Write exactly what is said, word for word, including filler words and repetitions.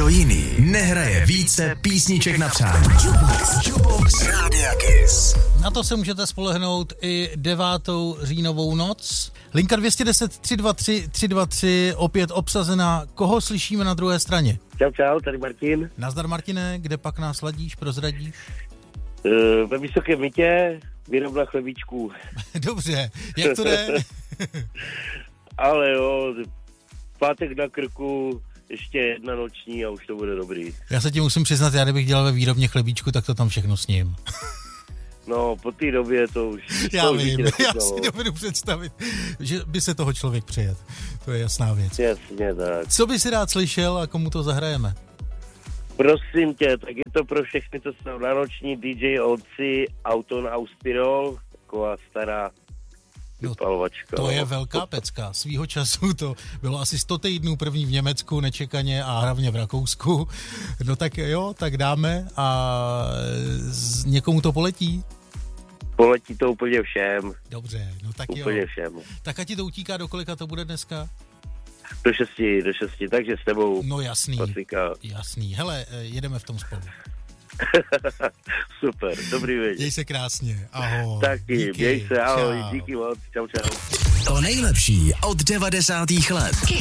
nikdo jiný nehraje více písniček na přání. Jukebox, Jukebox Rádia Kiss. Na to se můžete spolehnout i devátou říjnovou noc. Linka dvě jedna deset tři dva tři tři dva tři opět obsazená. Koho slyšíme na druhé straně? Čau, čau, tady Martin. Nazdar, Martine, kde pak nás ladíš, prozradíš? Uh, ve Vysokém Mytě, výrobna chlebíčků. Dobře, jak to jde? Ale jo, pátek na krku, ještě jedna noční a už to bude dobrý. Já se ti musím přiznat, já kdybych dělal ve výrobně chlebíčku, tak to tam všechno sním. No, po té době to už... Já to vím, už já si dovedu představit, že by se toho člověk přijet. To je jasná věc. Jasně tak. Co by si rád slyšel a komu to zahrajeme? Prosím tě, tak je to pro všechny, co jsou na noční D J Olci, Auton Auspirol, taková stará vypalovačka. No, to je no. velká pecka. Svýho času to bylo asi sto týdnů první v Německu, nečekaně a hlavně v Rakousku. No tak jo, tak dáme a z někomu to poletí? Poletí to úplně všem. Dobře, no tak úplně jo. všem. Tak a ti to utíká, do kolika to bude dneska? Do šesti, do šesti, takže s tebou. No jasný, Pasika. jasný. Hele, jedeme v tom spolu. Super, dobrý věc. Děj se krásně, ahoj. Taky, díky, děj se, ahoj, čau. díky moc, čau, čau. To nejlepší od devadesátých let.